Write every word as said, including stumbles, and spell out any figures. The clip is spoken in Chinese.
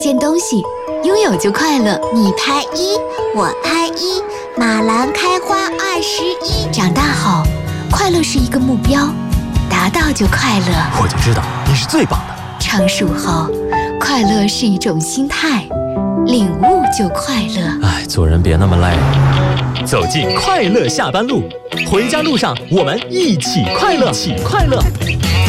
捡东西，拥有就快乐。 你拍一，我拍一，马兰开花二十一。 长大后，快乐是一个目标，达到就快乐。 我就知道你是最棒的。 成熟后，快乐是一种心态，领悟就快乐。 哎，做人别那么累。走进快乐下班路，回家路上我们一起快乐，一起快乐。